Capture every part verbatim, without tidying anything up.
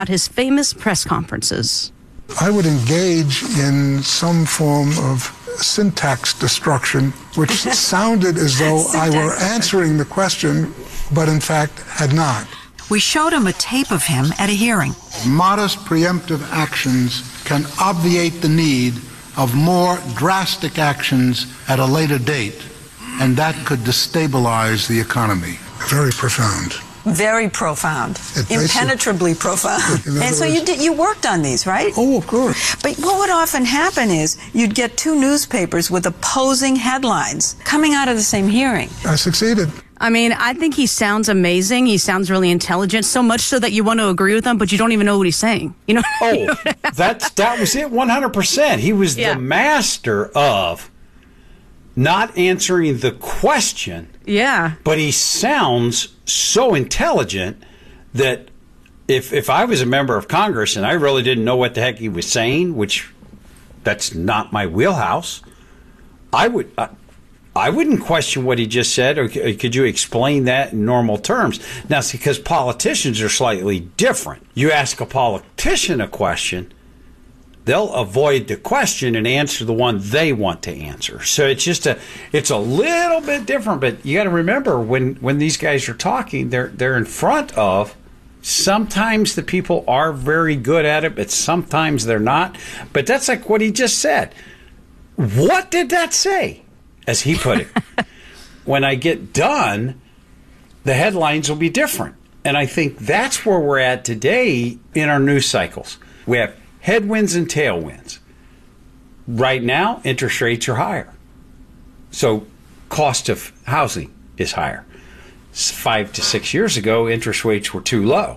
at his famous press conferences. I would engage in some form of syntax destruction, which sounded as though I were answering the question, but in fact had not. We showed him a tape of him at a hearing. Modest preemptive actions can obviate the need of more drastic actions at a later date, and that could destabilize the economy. Very profound. Very profound. Impenetrably profound. And so you did, you worked on these, right? Oh, of course. But what would often happen is you'd get two newspapers with opposing headlines coming out of the same hearing. I succeeded. I mean, I think he sounds amazing. He sounds really intelligent, so much so that you want to agree with him, but you don't even know what he's saying. You know? Oh, that's, that was it, one hundred percent. He was yeah. the master of not answering the question. Yeah. But he sounds so intelligent that if if I was a member of Congress and I really didn't know what the heck he was saying, which that's not my wheelhouse, I would uh, I wouldn't question what he just said. Or could you explain that in normal terms? Now, it's because politicians are slightly different. You ask a politician a question, they'll avoid the question and answer the one they want to answer. So it's just a, it's a little bit different. But you got to remember when, when these guys are talking, they're they're in front of. Sometimes the people are very good at it, but sometimes they're not. But that's like what he just said. What did that say? As he put it, when I get done, the headlines will be different. And I think that's where we're at today in our news cycles. We have headwinds and tailwinds. Right now, interest rates are higher. So cost of housing is higher. Five to six years ago, interest rates were too low.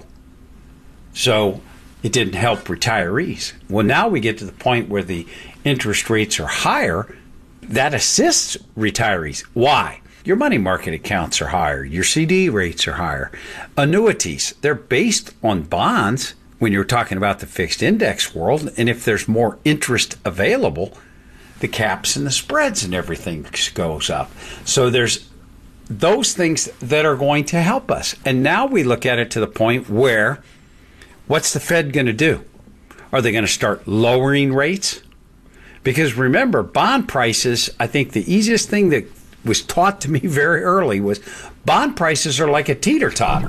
So it didn't help retirees. Well, now we get to the point where the interest rates are higher. That assists retirees. Why? Your money market accounts are higher. Your C D rates are higher. Annuities, they're based on bonds when you're talking about the fixed index world. And if there's more interest available, the caps and the spreads and everything goes up. So there's those things that are going to help us. And now we look at it to the point where what's the Fed going to do? Are they going to start lowering rates? Because remember, bond prices, I think the easiest thing that was taught to me very early was bond prices are like a teeter-totter.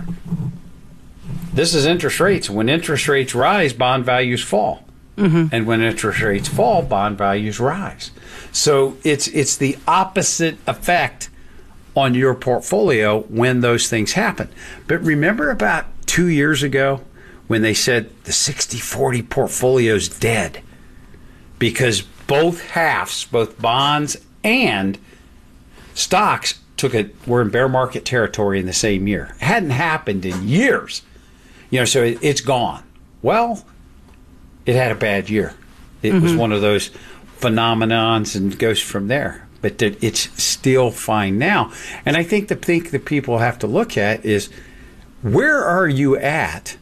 This is interest rates. When interest rates rise, bond values fall. Mm-hmm. And when interest rates fall, bond values rise. So it's it's the opposite effect on your portfolio when those things happen. But remember about two years ago when they said the sixty forty portfolio's dead because both halves, both bonds and stocks, took a were in bear market territory in the same year. It hadn't happened in years. You know, so it, it's gone. Well, it had a bad year. It mm-hmm. was one of those phenomenons and goes from there. But it's still fine now. And I think the thing that people have to look at is where are you at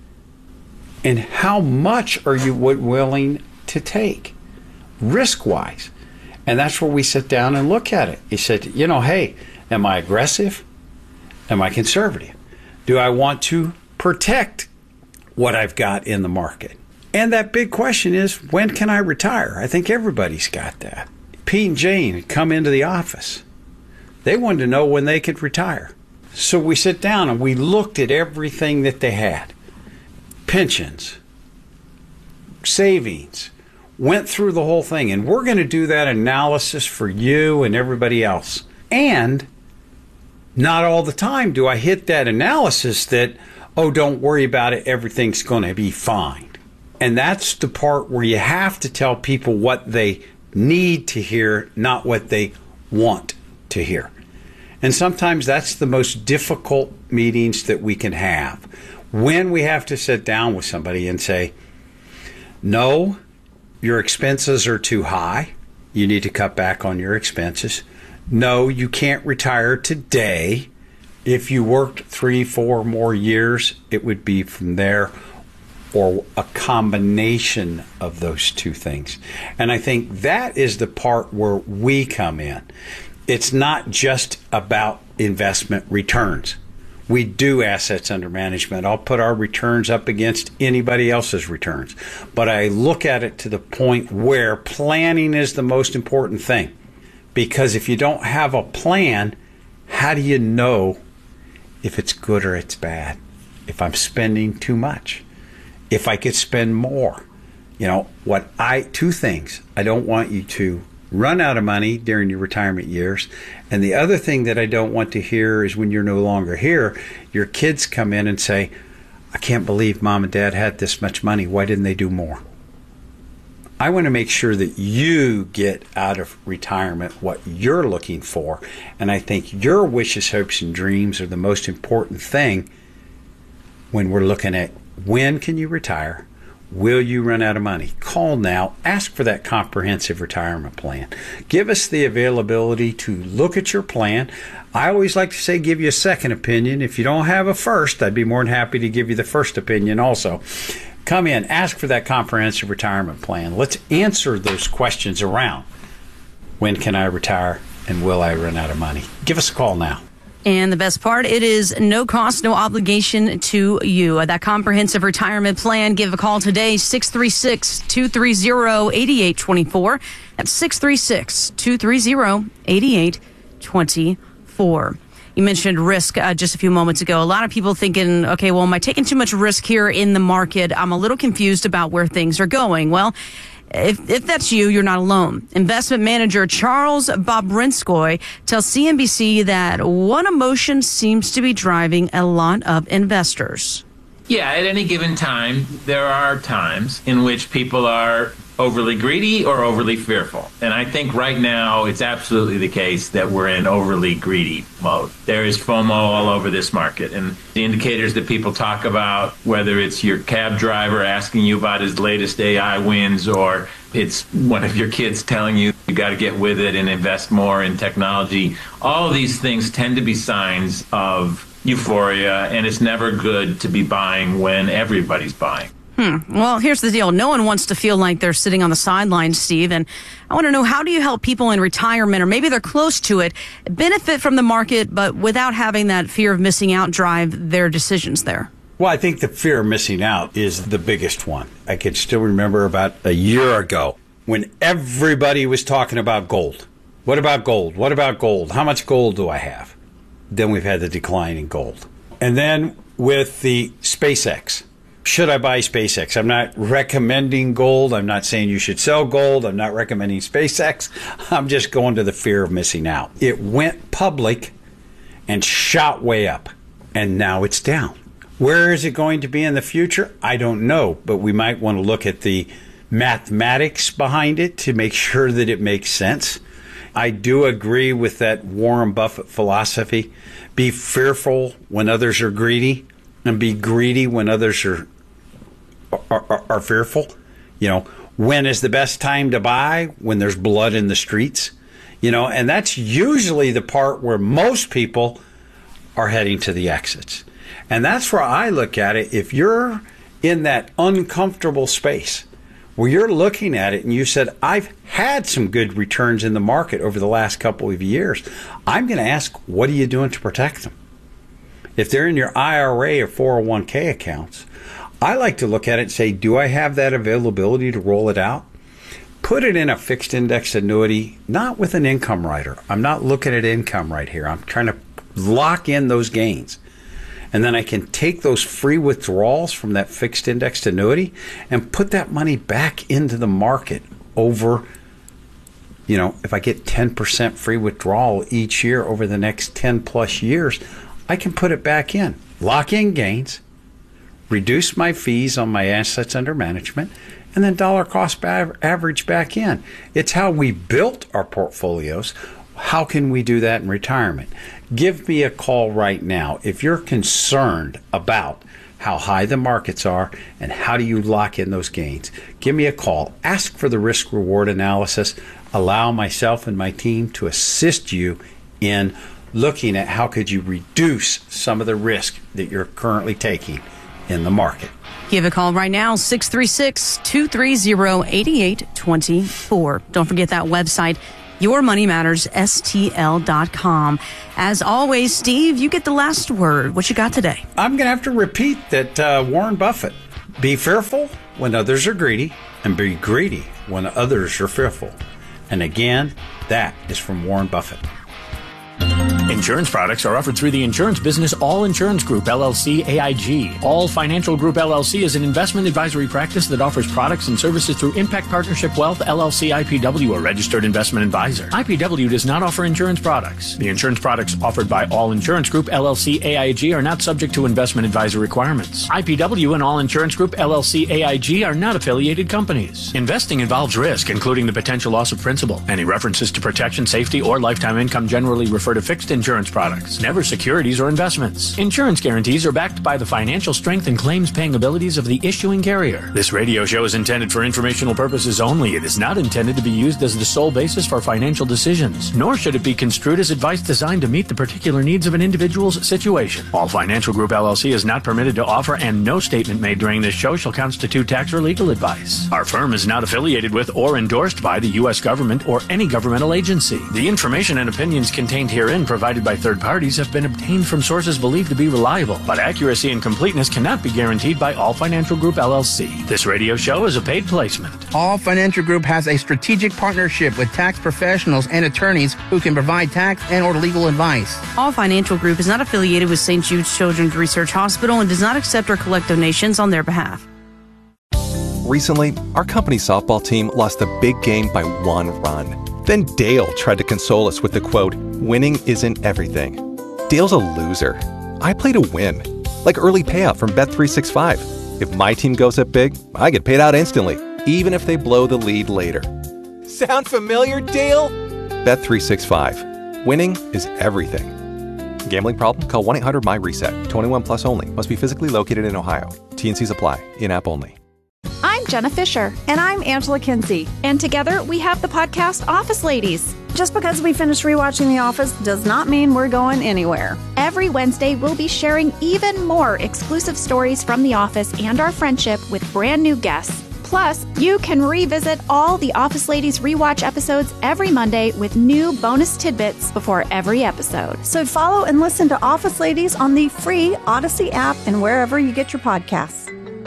and how much are you willing to take? Risk-wise. And that's where we sit down and look at it. He said, you know, hey, am I aggressive? Am I conservative? Do I want to protect what I've got in the market? And that big question is, when can I retire? I think everybody's got that. Pete and Jane had come into the office. They wanted to know when they could retire. So we sit down and we looked at everything that they had. Pensions, savings, went through the whole thing, and we're going to do that analysis for you and everybody else. And not all the time do I hit that analysis that, oh, don't worry about it, everything's going to be fine. And that's the part where you have to tell people what they need to hear, not what they want to hear. And sometimes that's the most difficult meetings that we can have, when we have to sit down with somebody and say, no, your expenses are too high. You need to cut back on your expenses. No, you can't retire today. If you worked three, four more years, it would be from there, or a combination of those two things. And I think that is the part where we come in. It's not just about investment returns. We do assets under management. I'll put our returns up against anybody else's returns. But I look at it to the point where planning is the most important thing. Because if you don't have a plan, how do you know if it's good or it's bad? If I'm spending too much? If I could spend more? You know, what I, two things. I don't want you to run out of money during your retirement years. And the other thing that I don't want to hear is when you're no longer here, your kids come in and say, I can't believe mom and dad had this much money. Why didn't they do more? I want to make sure that you get out of retirement what you're looking for. And I think your wishes, hopes, and dreams are the most important thing when we're looking at when can you retire? Will you run out of money? Call now. Ask for that comprehensive retirement plan. Give us the availability to look at your plan. I always like to say give you a second opinion. If you don't have a first, I'd be more than happy to give you the first opinion also. Come in. Ask for that comprehensive retirement plan. Let's answer those questions around when can I retire and will I run out of money? Give us a call now. And the best part, it is no cost, no obligation to you. That comprehensive retirement plan, give a call today, six three six, two three zero, eight eight two four. That's six three six, two three zero, eight eight two four. You mentioned risk uh, just a few moments ago. A lot of people thinking, okay, well, am I taking too much risk here in the market? I'm a little confused about where things are going. Well, If, if that's you, you're not alone. Investment manager Charles Bobrinskoy tells C N B C that one emotion seems to be driving a lot of investors. Yeah, at any given time, there are times in which people are overly greedy or overly fearful. And I think right now it's absolutely the case that we're in overly greedy mode. There is FOMO all over this market. And the indicators that people talk about, whether it's your cab driver asking you about his latest A I wins, or it's one of your kids telling you you got to get with it and invest more in technology, all of these things tend to be signs of euphoria, and it's never good to be buying when everybody's buying. Hmm. Well, here's the deal. No one wants to feel like they're sitting on the sidelines, Steve. And I want to know, how do you help people in retirement, or maybe they're close to it, benefit from the market, but without having that fear of missing out drive their decisions there? Well, I think the fear of missing out is the biggest one. I can still remember about a year ago when everybody was talking about gold. What about gold? What about gold? How much gold do I have? Then we've had the decline in gold. And then with the SpaceX. Should I buy SpaceX? I'm not recommending gold. I'm not saying you should sell gold. I'm not recommending SpaceX. I'm just going to the fear of missing out. It went public and shot way up, and now it's down. Where is it going to be in the future? I don't know, but we might want to look at the mathematics behind it to make sure that it makes sense. I do agree with that Warren Buffett philosophy. Be fearful when others are greedy, and be greedy when others are, are, are, are fearful. You know, when is the best time to buy? When there's blood in the streets. You know, and that's usually the part where most people are heading to the exits. And that's where I look at it. If you're in that uncomfortable space where you're looking at it and you said, I've had some good returns in the market over the last couple of years, I'm going to ask, what are you doing to protect them? If they're in your I R A or four oh one k accounts, I like to look at it and say, do I have that availability to roll it out? Put it in a fixed index annuity, not with an income rider. I'm not looking at income right here. I'm trying to lock in those gains. And then I can take those free withdrawals from that fixed indexed annuity and put that money back into the market over, you know, if I get ten percent free withdrawal each year over the next ten plus years, I can put it back in, lock in gains, reduce my fees on my assets under management, and then dollar cost average back in. It's how we built our portfolios. How can we do that in retirement? Give me a call right now if you're concerned about how high the markets are and how do you lock in those gains. Give me a call. Ask for the risk reward analysis. Allow myself and my team to assist you in looking at how could you reduce some of the risk that you're currently taking in the market. Give a call right now, six three six, two three zero, eight eight two four. Don't forget that website, Your Money Matters, S T L dot com. As always, Steve, you get the last word. What you got today? I'm going to have to repeat that uh, Warren Buffett. Be fearful when others are greedy, and be greedy when others are fearful. And again, that is from Warren Buffett. Insurance products are offered through the insurance business All Insurance Group, L L C, A I G. All Financial Group, L L C is an investment advisory practice that offers products and services through Impact Partnership Wealth, L L C, I P W, a registered investment advisor. I P W does not offer insurance products. The insurance products offered by All Insurance Group, L L C, A I G are not subject to investment advisor requirements. I P W and All Insurance Group, L L C, A I G are not affiliated companies. Investing involves risk, including the potential loss of principal. Any references to protection, safety, or lifetime income generally refer to fixed insurance products, never securities or investments. Insurance guarantees are backed by the financial strength and claims-paying abilities of the issuing carrier. This radio show is intended for informational purposes only. It is not intended to be used as the sole basis for financial decisions, nor should it be construed as advice designed to meet the particular needs of an individual's situation. All Financial Group, L L C is not permitted to offer, and no statement made during this show shall constitute tax or legal advice. Our firm is not affiliated with or endorsed by the U S government or any governmental agency. The information and opinions contained herein provided by third parties have been obtained from sources believed to be reliable, but accuracy and completeness cannot be guaranteed by All Financial Group, L L C. This radio show is a paid placement. All Financial Group has a strategic partnership with tax professionals and attorneys who can provide tax and or legal advice. All Financial Group is not affiliated with Saint Jude's Children's Research Hospital and does not accept or collect donations on their behalf. Recently, our company's softball team lost a big game by one run. Then Dale tried to console us with the quote, "Winning isn't everything." Dale's a loser. I play to win, like early payout from Bet three sixty-five. If my team goes up big, I get paid out instantly, even if they blow the lead later. Sound familiar, Dale? Bet three sixty-five. Winning is everything. Gambling problem? Call one eight hundred M Y reset. twenty-one plus only. Must be physically located in Ohio. T N Cs apply. In-app only. I'm Jenna Fisher. And I'm Angela Kinsey. And together we have the podcast Office Ladies. Just because we finished rewatching The Office does not mean we're going anywhere. Every Wednesday, we'll be sharing even more exclusive stories from The Office and our friendship with brand new guests. Plus, you can revisit all the Office Ladies rewatch episodes every Monday with new bonus tidbits before every episode. So follow and listen to Office Ladies on the free Odyssey app and wherever you get your podcasts.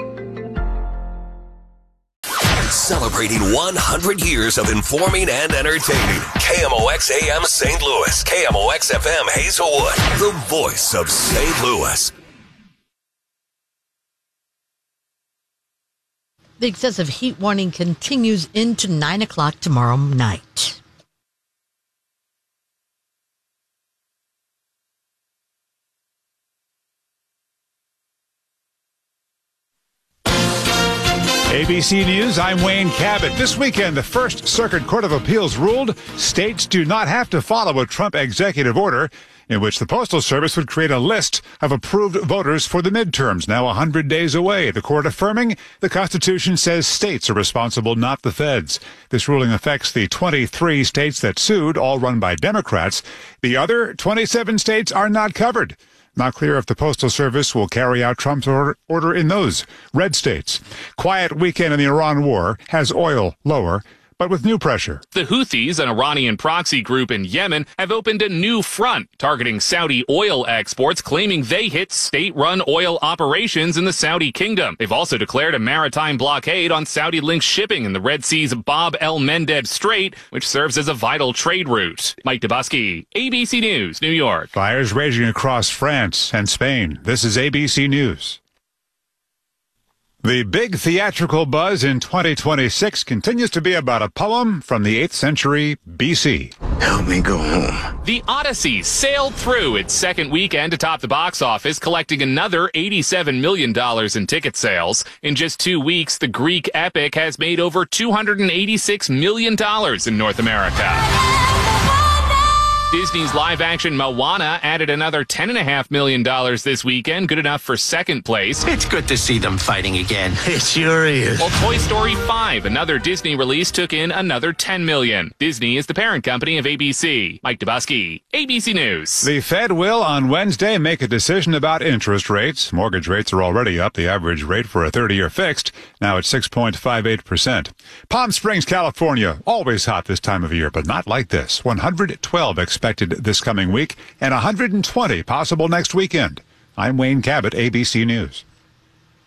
Celebrating one hundred years of informing and entertaining. K M O X A M Saint Louis. K M O X F M Hazelwood. The voice of Saint Louis. The excessive heat warning continues into nine o'clock tomorrow night. A B C News, I'm Wayne Cabot. This weekend, the First Circuit Court of Appeals ruled states do not have to follow a Trump executive order in which the Postal Service would create a list of approved voters for the midterms, now one hundred days away. The court affirming the Constitution says states are responsible, not the feds. This ruling affects the twenty-three states that sued, all run by Democrats. The other twenty-seven states are not covered. Not clear if the Postal Service will carry out Trump's order in those red states. Quiet weekend in the Iran war has oil lower, but with new pressure. The Houthis, an Iranian proxy group in Yemen, have opened a new front targeting Saudi oil exports, claiming they hit state-run oil operations in the Saudi kingdom. They've also declared a maritime blockade on Saudi-linked shipping in the Red Sea's Bab el-Mandeb Strait, which serves as a vital trade route. Mike Dubusky, A B C News, New York. Fires raging across France and Spain. This is A B C News. The big theatrical buzz in twenty twenty-six continues to be about a poem from the eighth century B C. Help me go home. The Odyssey sailed through its second weekend atop the box office, collecting another eighty-seven million dollars in ticket sales. In just two weeks, the Greek epic has made over two hundred eighty-six million dollars in North America. Disney's live-action Moana added another ten point five million dollars this weekend, good enough for second place. It's good to see them fighting again. It sure is. While Toy Story five, another Disney release, took in another ten million dollars. Disney is the parent company of A B C. Mike Dubusky, A B C News. The Fed will on Wednesday make a decision about interest rates. Mortgage rates are already up. The average rate for a thirty-year fixed now at six point five eight percent. Palm Springs, California, always hot this time of year, but not like this. one hundred twelve expected this coming week and one hundred twenty possible next weekend. I'm Wayne Cabot, A B C News.